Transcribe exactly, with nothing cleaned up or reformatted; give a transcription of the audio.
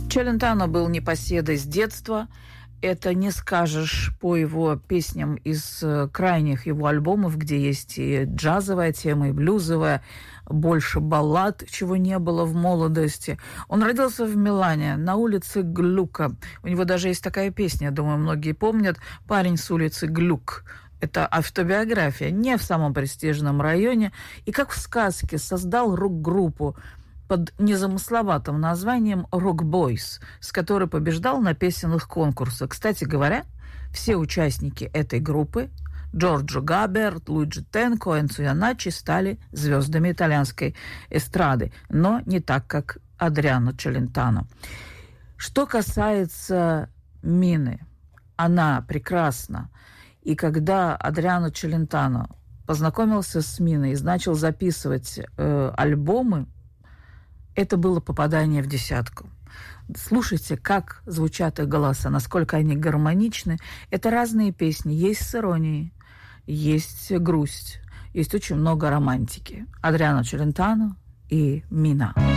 Челентано был непоседой с детства. Это не скажешь по его песням из крайних его альбомов, где есть и джазовая тема, и блюзовая, больше баллад, чего не было в молодости. Он родился в Милане, на улице Глюка. У него даже есть такая песня, я думаю, многие помнят, «Парень с улицы Глюк». Это автобиография, не в самом престижном районе. И как в сказке создал рок-группу под незамысловатым названием «Rock Boys», с которой побеждал на песенных конкурсах. Кстати говоря, все участники этой группы Джорджо Габерт, Луиджи Тенко, Энцо Яначчи стали звездами итальянской эстрады, но не так, как Адриано Челентано. Что касается Мины, она прекрасна. И когда Адриано Челентано познакомился с Миной и начал записывать э, альбомы, это было попадание в десятку. Слушайте, как звучат их голоса, насколько они гармоничны. Это разные песни. Есть с иронией, есть грусть, есть очень много романтики. Адриано Челентано и Мина.